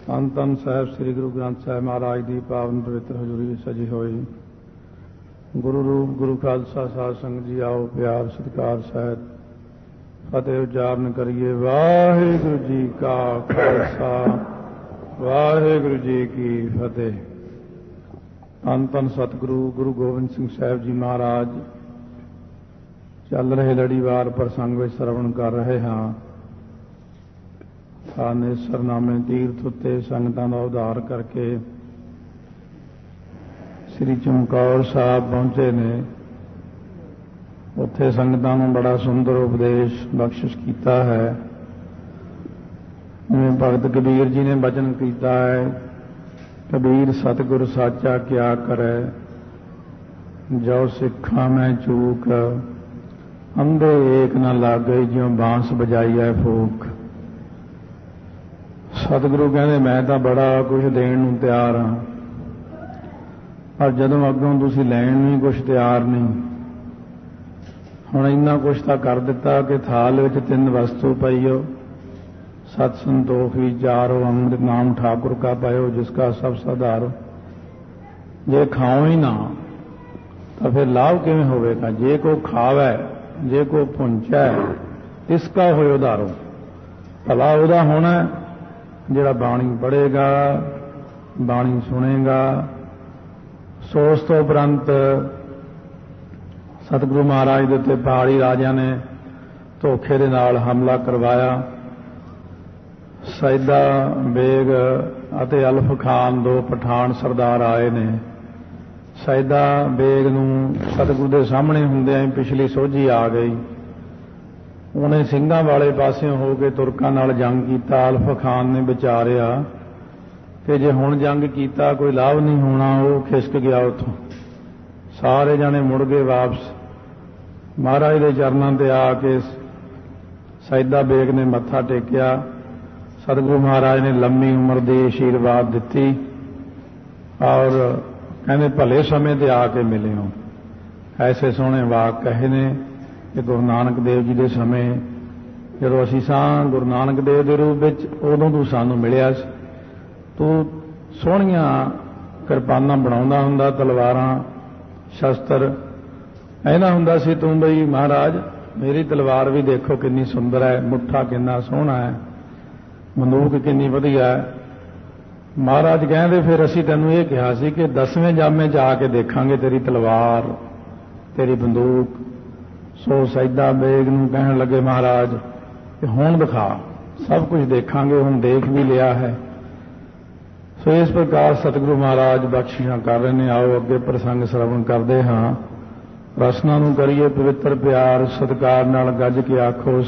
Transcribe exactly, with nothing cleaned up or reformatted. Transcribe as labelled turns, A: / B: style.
A: ਧੰਨ ਧੰਨ ਸਾਹਿਬ ਸ੍ਰੀ ਗੁਰੂ ਗ੍ਰੰਥ ਸਾਹਿਬ ਮਹਾਰਾਜ ਦੀ ਪਾਵਨ ਪਵਿੱਤਰ ਹਜ਼ੂਰੀ ਵਿੱਚ ਸਜੀ ਹੋਈ ਗੁਰੂ ਰੂਪ ਗੁਰੂ ਖਾਲਸਾ ਸਾਧ ਸੰਗਤ ਜੀ ਆਓ ਪਿਆਰ ਸਤਿਕਾਰ ਸਹਿਤ ਫਤਿਹ ਉਚਾਰਨ ਕਰੀਏ। ਵਾਹਿਗੁਰੂ ਜੀ ਕਾ ਖਾਲਸਾ ਵਾਹਿਗੁਰੂ ਜੀ ਕੀ ਫਤਿਹ। ਧੰਨ ਧੰਨ ਸਤਿਗੁਰੂ ਗੁਰੂ ਗੋਬਿੰਦ ਸਿੰਘ ਸਾਹਿਬ ਜੀ ਮਹਾਰਾਜ ਚੱਲ ਰਹੇ ਲੜੀਵਾਰ ਪ੍ਰਸੰਗ ਵਿੱਚ ਸਰਵਣ ਕਰ ਰਹੇ ਹਾਂ। ਥਾਨੇਸਰ ਨਾਮੇ ਤੀਰਥ ਉੱਤੇ ਸੰਗਤਾਂ ਦਾ ਉਧਾਰ ਕਰਕੇ ਸ੍ਰੀ ਚਮਕੌਰ ਸਾਹਿਬ ਪਹੁੰਚੇ ਨੇ। ਉੱਥੇ ਸੰਗਤਾਂ ਨੂੰ ਬੜਾ ਸੁੰਦਰ ਉਪਦੇਸ਼ ਬਖਸ਼ਿਸ਼ ਕੀਤਾ ਹੈ। ਜਿਵੇਂ ਭਗਤ ਕਬੀਰ ਜੀ ਨੇ ਬਚਨ ਕੀਤਾ ਹੈ, ਕਬੀਰ ਸਤਿਗੁਰ ਸਾਚਾ ਕਿਆ ਕਰੈ, ਜੋ ਸਿੱਖਾਂ ਮੈਂ ਚੂਕ, ਅੰਧੇ ਏਕ ਨਾ ਲਾਗੇ, ਜਿਉਂ ਬਾਂਸ ਬਜਾਈਐ ਫੂਕ। ਸਤਿਗੁਰੂ ਕਹਿੰਦੇ ਮੈਂ ਤਾਂ ਬੜਾ ਕੁਝ ਦੇਣ ਨੂੰ ਤਿਆਰ ਹਾਂ, ਪਰ ਜਦੋਂ ਅੱਗੋਂ ਤੁਸੀਂ ਲੈਣ ਨੂੰ ਕੁਝ ਤਿਆਰ ਨਹੀਂ। ਹੁਣ ਇੰਨਾ ਕੁਛ ਤਾਂ ਕਰ ਦਿੱਤਾ ਕਿ ਥਾਲ ਵਿੱਚ ਤਿੰਨ ਵਸਤੂ ਪਈਓ, ਸਤ ਸੰਤੋਖ ਵਿਚਾਰੋ, ਅੰਮ੍ਰਿਤ ਨਾਮ ਠਾकुर का पायो, जिसका सब साधारो। ਜੇ ਖਾਓ ਹੀ ਨਾ ਤਾਂ ਫਿਰ ਲਾਭ ਕਿਵੇਂ ਹੋਵੇਗਾ? ਜੇ ਕੋ ਖਾਵੇ, ਜੇ ਕੋ ਪੁੰਚੈ, ਇਸ ਕਾ ਹੋਇ ਉਧਾਰੋ। ਭਲਾ ਉਹਦਾ ਹੋਣਾ ਜਿਹੜਾ ਬਾਣੀ ਪੜ੍ਹੇਗਾ, ਬਾਣੀ ਸੁਣੇਗਾ। ਸੋ ਉਸ ਤੋਂ ਉਪਰੰਤ ਸਤਿਗੁਰੂ ਮਹਾਰਾਜ ਦੇ ਉੱਤੇ ਪਹਾੜੀ ਰਾਜਿਆਂ ਨੇ ਧੋਖੇ ਦੇ ਨਾਲ ਹਮਲਾ ਕਰਵਾਇਆ। ਸੈਦਾ ਬੇਗ ਅਤੇ ਅਲਫ ਖਾਨ ਦੋ ਪਠਾਨ ਸਰਦਾਰ ਆਏ ਨੇ। ਸੈਦਾ ਬੇਗ ਨੂੰ ਸਤਿਗੁਰੂ ਦੇ ਸਾਹਮਣੇ ਹੁੰਦਿਆਂ ਹੀ ਪਿਛਲੀ ਸੋਝੀ ਆ ਗਈ। ਉਹਨੇ ਸਿੰਘਾਂ ਵਾਲੇ ਪਾਸਿਓਂ ਹੋ ਕੇ ਤੁਰਕਾਂ ਨਾਲ ਜੰਗ ਕੀਤਾ। ਅਲਫ ਖਾਨ ਨੇ ਵਿਚਾਰਿਆ ਕਿ ਜੇ ਹੁਣ ਜੰਗ ਕੀਤਾ ਕੋਈ ਲਾਭ ਨਹੀਂ ਹੋਣਾ। ਉਹ ਖਿਸਕ ਗਿਆ ਉੱਥੋਂ। ਸਾਰੇ ਜਾਣੇ ਮੁੜ ਗਏ ਵਾਪਸ। ਮਹਾਰਾਜ ਦੇ ਚਰਨਾਂ ਤੇ ਆ ਕੇ ਸੈਦਾ ਬੇਗ ਨੇ ਮੱਥਾ ਟੇਕਿਆ। ਸਤਿਗੁਰੂ ਮਹਾਰਾਜ ਨੇ ਲੰਮੀ ਉਮਰ ਦੀ ਆਸ਼ੀਰਵਾਦ ਦਿੱਤੀ ਔਰ ਕਹਿੰਦੇ ਭਲੇ ਸਮੇਂ ਤੇ ਆ ਕੇ ਮਿਲੇ ਹੋ। ਐਸੇ ਸੋਹਣੇ ਵਾਕ ਕਹੇ ਨੇ ਕਿ ਗੁਰੂ ਨਾਨਕ ਦੇਵ ਜੀ ਦੇ ਸਮੇਂ ਜਦੋਂ ਅਸੀਂ ਸਾਂ ਗੁਰੂ ਨਾਨਕ ਦੇਵ ਦੇ ਰੂਪ ਵਿੱਚ, ਉਦੋਂ ਤੂੰ ਸਾਨੂੰ ਮਿਲਿਆ ਸੀ। ਤੂੰ ਸੋਹਣੀਆਂ ਕਿਰਪਾਨਾਂ ਬਣਾਉਂਦਾ ਹੁੰਦਾ, ਤਲਵਾਰਾਂ ਸ਼ਸਤਰ। ਐਨਾ ਹੁੰਦਾ ਸੀ ਤੂੰ ਬਈ ਮਹਾਰਾਜ ਮੇਰੀ ਤਲਵਾਰ ਵੀ ਦੇਖੋ ਕਿੰਨੀ ਸੁੰਦਰ ਹੈ, ਮੁੱਠਾ ਕਿੰਨਾ ਸੋਹਣਾ ਹੈ, ਬੰਦੂਕ ਕਿੰਨੀ ਵਧੀਆ ਹੈ। ਮਹਾਰਾਜ ਕਹਿੰਦੇ ਫਿਰ ਅਸੀਂ ਤੈਨੂੰ ਇਹ ਕਿਹਾ ਸੀ ਕਿ ਦਸਵੇਂ ਜਾਮੇ 'ਚ ਆ ਕੇ ਦੇਖਾਂਗੇ ਤੇਰੀ ਤਲਵਾਰ, ਤੇਰੀ ਬੰਦੂਕ। ਸੋ ਸੈਦਾ ਬੇਗ ਨੂੰ ਕਹਿਣ ਲੱਗੇ ਮਹਾਰਾਜ ਕਿ ਹੁਣ ਦਿਖਾ, ਸਭ ਕੁਝ ਦੇਖਾਂਗੇ, ਹੁਣ ਦੇਖ ਵੀ ਲਿਆ ਹੈ। ਸੋ ਇਸ ਪ੍ਰਕਾਰ ਸਤਿਗੁਰੂ ਮਹਾਰਾਜ ਬਖਸ਼ਿਸ਼ਾਂ ਕਰ ਰਹੇ ਨੇ। ਆਓ ਅੱਗੇ ਪ੍ਰਸੰਗ ਸਰਵਣ ਕਰਦੇ ਹਾਂ। ਰਸਨਾ ਨੂੰ ਕਰੀਏ ਪਵਿੱਤਰ ਪਿਆਰ ਸਤਿਕਾਰ ਨਾਲ ਗੱਜ ਕੇ ਆਖੋ